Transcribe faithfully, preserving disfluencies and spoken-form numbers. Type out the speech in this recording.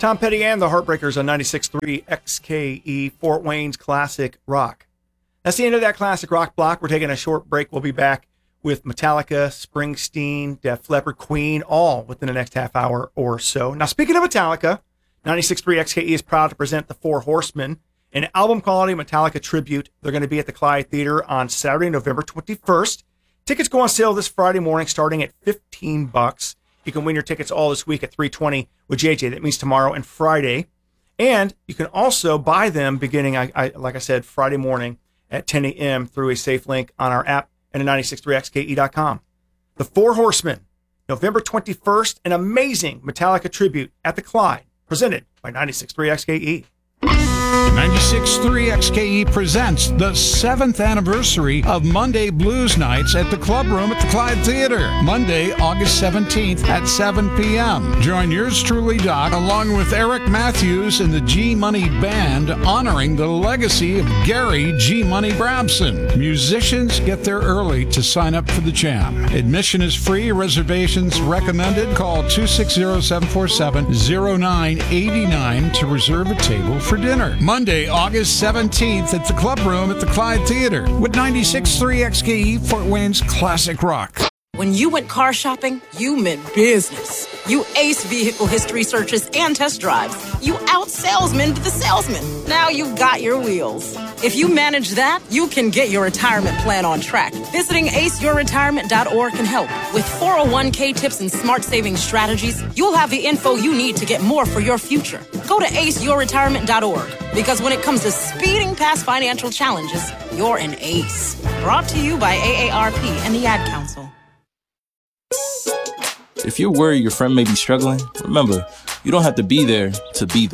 Tom Petty and the Heartbreakers on ninety-six point three X K E, Fort Wayne's Classic Rock. That's the end of that Classic Rock block. We're taking a short break. We'll be back with Metallica, Springsteen, Def Leppard, Queen, all within the next half hour or so. Now, speaking of Metallica, ninety-six point three X K E is proud to present the Four Horsemen, an album-quality Metallica tribute. They're going to be at the Clyde Theater on Saturday, November twenty-first. Tickets go on sale this Friday morning, starting at fifteen bucks. You can win your tickets all this week at three twenty with J J. That means tomorrow and Friday. And you can also buy them beginning, I, I, like I said, Friday morning at ten a.m. through a safe link on our app and at ninety-six point three X K E dot com. The Four Horsemen, November twenty-first, an amazing Metallica tribute at the Clyde, presented by ninety-six point three X K E. ninety-six point three X K E presents the seventh anniversary of Monday Blues Nights at the Club Room at the Clyde Theater. Monday, August seventeenth at seven p.m. Join yours truly, Doc, along with Eric Matthews and the G-Money Band, honoring the legacy of Gary G-Money Brabson. Musicians get there early to sign up for the jam. Admission is free. Reservations recommended. Call two six zero, seven four seven, zero nine eight nine to reserve a table for dinner. Monday, August seventeenth at the Club Room at the Clyde Theater with ninety-six point three X K E, Fort Wayne's Classic Rock. When you went car shopping, you meant business. You aced vehicle history searches and test drives. You out-salesmaned the salesman. Now you've got your wheels. If you manage that, you can get your retirement plan on track. Visiting ace your retirement dot org can help. With four oh one k tips and smart saving strategies, you'll have the info you need to get more for your future. Go to ace your retirement dot org, because when it comes to speeding past financial challenges, you're an ace. Brought to you by A A R P and the Ad Council. If you're worried your friend may be struggling, remember, you don't have to be there to be there.